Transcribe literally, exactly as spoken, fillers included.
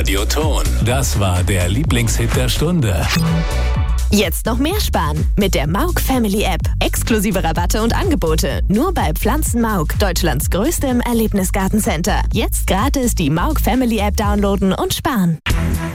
Radioton. Das war der Lieblingshit der Stunde. Jetzt noch mehr sparen mit der Mauk Family App. Exklusive Rabatte und Angebote. Nur bei Pflanzen Mauk, Deutschlands größtem Erlebnisgartencenter. Jetzt gratis die Mauk Family App downloaden und sparen.